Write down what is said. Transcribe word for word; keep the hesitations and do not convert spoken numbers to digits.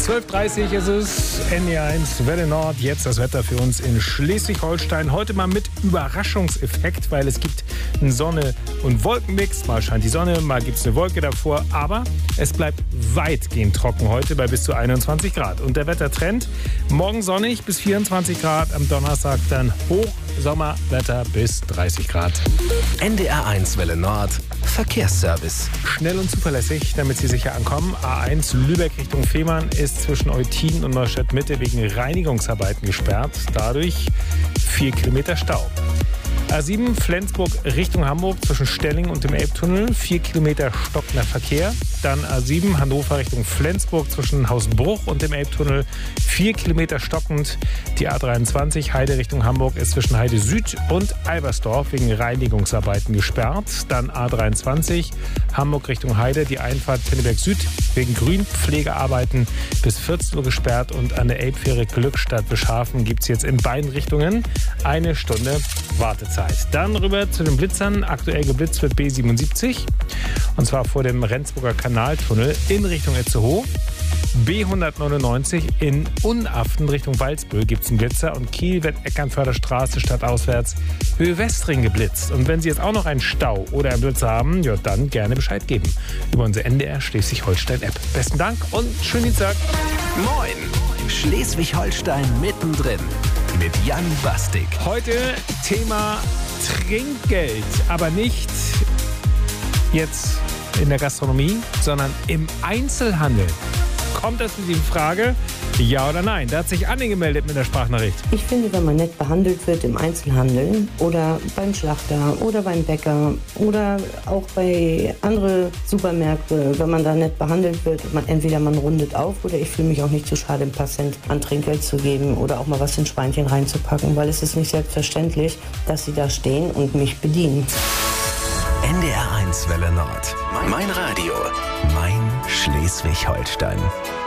zwölf Uhr dreißig ist es, N D R eins Welle Nord. Jetzt das Wetter für uns in Schleswig-Holstein. Heute mal mit Überraschungseffekt, weil es gibt einen Sonne- und Wolkenmix. Mal scheint die Sonne, mal gibt es eine Wolke davor. Aber es bleibt weitgehend trocken heute bei bis zu einundzwanzig Grad. Und der Wettertrend, morgen sonnig bis vierundzwanzig Grad, am Donnerstag dann Hochsommerwetter bis dreißig Grad. N D R eins Welle Nord, Verkehrsservice. Schnell und zuverlässig, damit Sie sicher ankommen. A eins Lübeck Richtung Fehmarn ist zwischen Eutin und Neustadt Mitte wegen Reinigungsarbeiten gesperrt. Dadurch vier Kilometer Stau. A sieben Flensburg Richtung Hamburg zwischen Stelling und dem Elbtunnel. vier Kilometer stockender Verkehr. Dann A sieben Hannover Richtung Flensburg zwischen Hausbruch und dem Elbtunnel. vier Kilometer stockend. Die A dreiundzwanzig Heide Richtung Hamburg ist zwischen Heide Süd und Albersdorf wegen Reinigungsarbeiten gesperrt. Dann A dreiundzwanzig Hamburg Richtung Heide. Die Einfahrt Pinneberg Süd wegen Grünpflegearbeiten bis vierzehn Uhr gesperrt. Und an der Elbfähre Glückstadt-Beschhafen gibt es jetzt in beiden Richtungen eine Stunde Wartezeit. Dann rüber zu den Blitzern. Aktuell geblitzt wird B siebenundsiebzig. Und zwar vor dem Rendsburger Kanaltunnel in Richtung Itzehoe. B hundertneunundneunzig in Unaften Richtung Walsbüll gibt es einen Blitzer. Und Kiel wird Eckernförder Straße stadtauswärts Höhe Westring geblitzt. Und wenn Sie jetzt auch noch einen Stau oder einen Blitzer haben, ja, dann gerne Bescheid geben. Über unsere N D R Schleswig-Holstein-App. Besten Dank und schönen Dienstag. Moin, Schleswig-Holstein mittendrin mit Jan Bastik. Heute Thema Trinkgeld, aber nicht jetzt in der Gastronomie, sondern im Einzelhandel. Kommt das für Sie in Frage? Ja oder nein? Da hat sich Anne gemeldet mit der Sprachnachricht. Ich finde, wenn man nett behandelt wird im Einzelhandel oder beim Schlachter oder beim Bäcker oder auch bei anderen Supermärkten, wenn man da nett behandelt wird, man, entweder man rundet auf oder ich fühle mich auch nicht zu schade, ein paar Cent an Trinkgeld zu geben oder auch mal was in Schweinchen reinzupacken, weil es ist nicht selbstverständlich, dass sie da stehen und mich bedienen. N D R eins Welle Nord. Mein Radio. Mein Schleswig-Holstein.